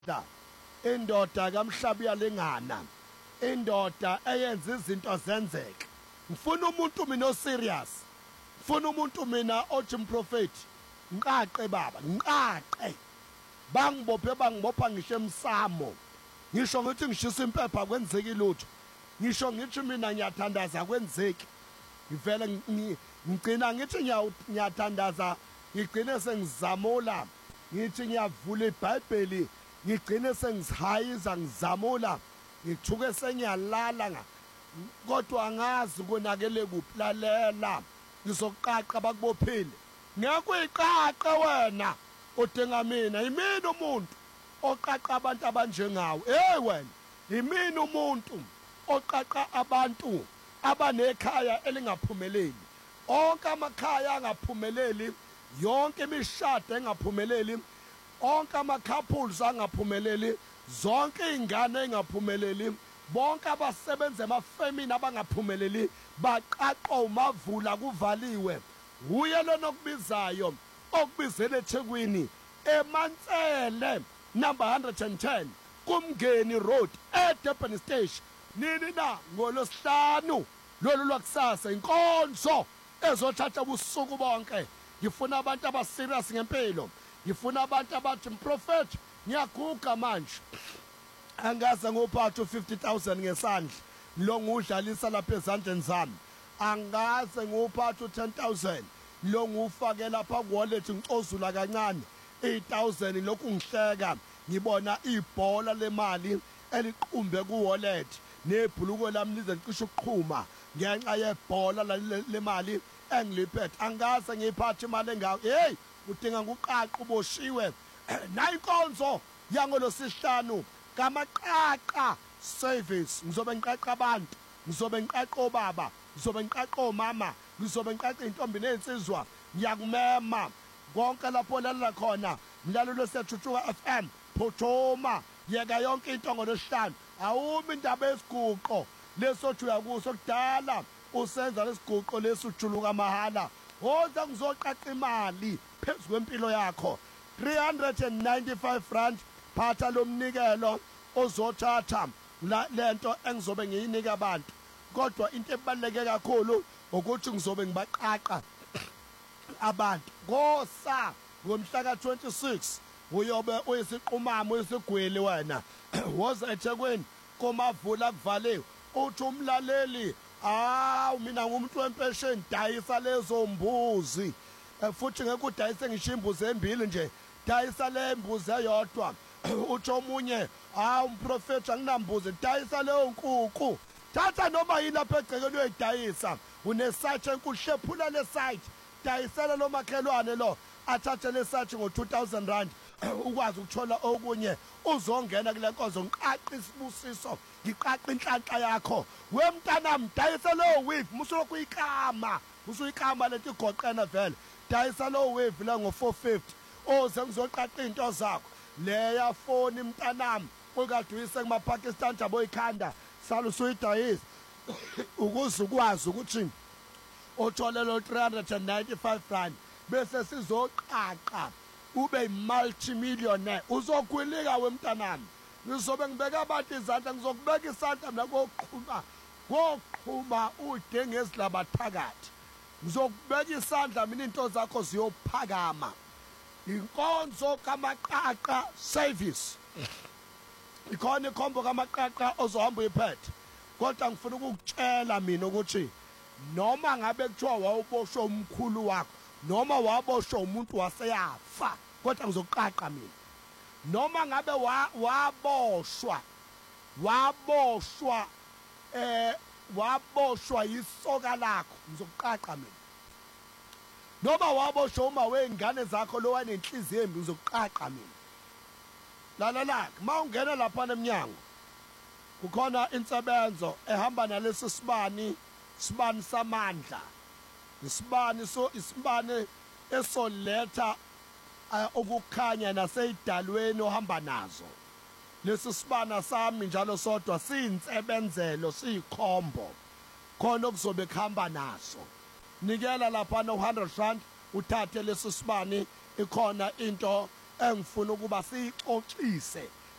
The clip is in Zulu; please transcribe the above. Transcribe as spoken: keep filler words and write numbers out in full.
da indoda kaMhlabi yalengana indoda eyenza izinto zenzeke ngifuna umuntu mina o serious ngifuna umuntu mina othi umprofeti nqaqe baba nqaqe bangibophe bangibopha ngisho emsamo ngisho ngithi ngishisa impepha kwenzeki lutho ngisho ngithi mina ngiyathandaza kwenzeki ngivele ngicina ngithi ngiyathandaza ngigcine sengizamula ngithi ngiyavula iBhayibheli ngigcine sengizihayiza ngizamula ngithuke sengiyalala kodwa angazi konakele kuphi lalela ngizoqaqa bakubophile ngiyakuyiqaqa wena udinga mina yimini umuntu oqaqa abantu abanjengawe hey wena yimini umuntu oqaqa abantu abanekhaya elingaphumeleli onke amakhaya angaphumeleli yonke imishado engaphumeleli onke ama-couples angaphumeleli zonke ingane engaphumeleli bonke abasebenza emafemini abangaphumeleli baqaqwa umavula kuvaliwe uye lona okubizayo okubizele eThekwini eMantsele number one hundred ten kuMngeni Road eDurban Station nini na ngolosihlanu lolu lwakusasa inkonzo ezothatha ubusuku bonke ngifuna abantu abaserious ngempilo ngifuna abantu abathi mprofeti ngiyaguga manje angaze ngophatha fifty thousand ngesandla lo ngudlalisa lapha ezandleni zami angaze ngophatha ten thousand lo ngufake lapha ku-wallet ngicozula kancane eight thousand lokhu ngihleka ngibona ibhola lemali eliqumbe ku-wallet nebhuluko lami lize licishe ukuqhuma ngenxa yebhola lemali engiliphethe angaze ngiyiphathe imali engayo hey udinga nguqaqa uboshiwe nayinkonzo yangolosihlanu kamaqaqa service ngizobe ngiqaqa abantu ngizobe ngiqaqa obaba ngizobe ngiqaqa omama ngizobe ngiqaqa intombi nezinsizwa ngiyakumema konke lapho lalela khona mlalelo sethuthukwa F M phothoma yeka yonke into ngolosihlanu awumi indaba yesiguqo lesothi uyakuso kudala usenza lesiguqo lesujuluka mahala hoza ngizoqaqa imali phezu kwempilo yakho three hundred ninety-five rand phatha lomnikelo ozothatha lento engizobe ngiyinika abantu kodwa into ebaleke kakhulu ukuthi ngizobe ngibaqaqa abantu ngosa ngomhla ka twenty-six uyobe uyisiqumama uyisigwili wena woza eThekwini komavula kuvaliwe uthi umlaleli awu mina ngumuntu wempesheni dayisa lezo mbuzi futhi ngeke udayise ngisho imbuzi embili nje dayisa le mbuzi eyodwa uthi omunye hawu umprofeti anginambuzi dayisa leyo nkukhu thatha noma yini lapha egcekeni uyidayisa unesathi enkulu hlephula le site dayisela lo makhelwane lo athathe le sathi ngo two thousand rand ukwazi ukuthola okunye uzongena kule nkonzo ngiqaqa isibusiso ngiqaqa inhlanhla yakho wemntanami dayisa lo wave musulokhu ikama musuyikama lento igoqena vele dayisa lo wave la ngo four fifty oze ngizoqaqa into zakho leya phone mntanami okade uyise kuma Pakistan jabo ikhanda sala usuyidayisa ukuze ukwazi ukuthi uthole lo three hundred ninety-five rand bese sizoqaqa ube multimillionaire uzokwilika wemntanami ngizobe ngibeka abantu izandla ngizokubeka isandla mina koqhuma koqhuma ude ngezilabathakathi ngizokubeka isandla mina into zakho ziyophakama inkonzo kamaqaqa service ikhona ikhombo kamaqaqa ozohamba uyiphethe kodwa ngifuna ukukutshela mina ukuthi noma ngabe kuthiwa wawuboshwe umkhulu wakho noma waboshwe umuntu waseyafa kodwa ngizoqaqa mina noma ngabe waboshwa waboshwa eh waboshwa isoka lakho ngizoqaqa mina noma waboshwa uma wengane zakho lo wanenhliziyo embi ngizoqaqa mina lalela mawungena lapha eminyango kukhona insebenzo ehamba nalesi sibani sibani samandla isibani so isibani esoletha ukukhanya naseyidalweni ohamba nazo lesi sibana sami njalo sodwa siyinsebenzelo siyikhombo khona okuzobe khamba naso nikela lapha no one hundred rand uthathe lesi sibani ikhona into engifuna ukuba siyixoxise